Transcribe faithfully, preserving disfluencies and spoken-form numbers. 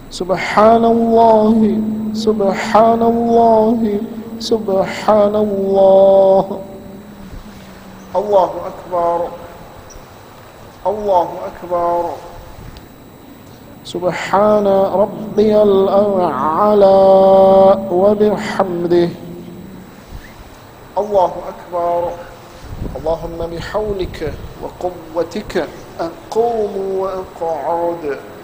سبحان الله سبحان الله سبحان الله. الله أكبر الله أكبر. سبحان ربي الأعلى وبحمده. الله أكبر. اللهم بحولك وقوتك أقوم وأقعد.